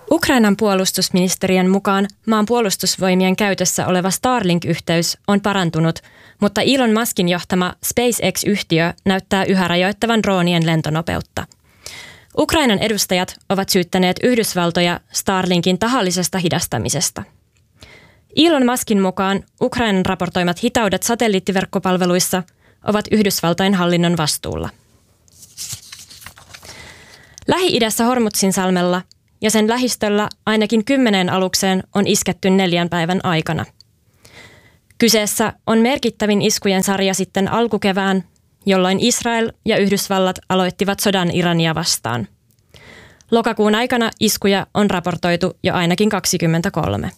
Ukrainan puolustusministeriön mukaan maan puolustusvoimien käytössä oleva Starlink-yhteys on parantunut, mutta Elon Muskin johtama SpaceX-yhtiö näyttää yhä rajoittavan droonien lentonopeutta. Ukrainan edustajat ovat syyttäneet Yhdysvaltoja Starlinkin tahallisesta hidastamisesta. Elon Muskin mukaan Ukrainan raportoimat hitaudet satelliittiverkkopalveluissa ovat Yhdysvaltain hallinnon vastuulla. Lähi-idässä Hormuzin-salmella ja sen lähistöllä ainakin 10 alukseen on isketty 4 päivän aikana. Kyseessä on merkittävin iskujen sarja sitten alkukevään, jolloin Israel ja Yhdysvallat aloittivat sodan Irania vastaan. Lokakuun aikana iskuja on raportoitu jo ainakin 23.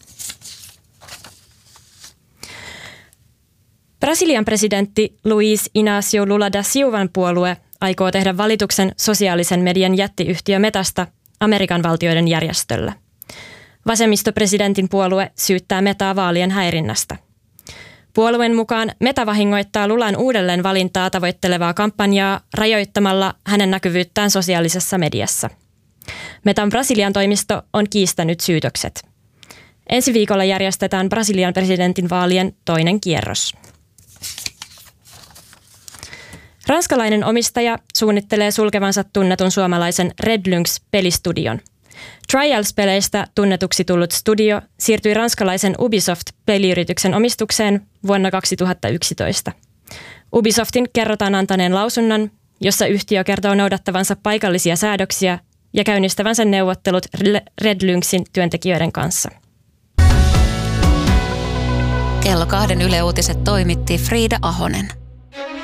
Brasilian presidentti Luiz Inácio Lula da Silvan puolue aikoo tehdä valituksen sosiaalisen median jättiyhtiö Metasta Amerikan valtioiden järjestöllä. Vasemmistopresidentin puolue syyttää Metaa vaalien häirinnästä. Puolueen mukaan Meta vahingoittaa Lulan uudelleen valintaa tavoittelevaa kampanjaa rajoittamalla hänen näkyvyyttään sosiaalisessa mediassa. Metan Brasilian toimisto on kiistänyt syytökset. Ensi viikolla järjestetään Brasilian presidentin vaalien toinen kierros. Ranskalainen omistaja suunnittelee sulkevansa tunnetun suomalaisen Red Lynx-pelistudion. Trials-peleistä tunnetuksi tullut studio siirtyi ranskalaisen Ubisoft-peliyrityksen omistukseen vuonna 2011. Ubisoftin kerrotaan antaneen lausunnon, jossa yhtiö kertoo noudattavansa paikallisia säädöksiä ja käynnistävänsä neuvottelut Red Lynxin työntekijöiden kanssa. Kello 2 Yle Uutiset toimitti Friida Ahonen.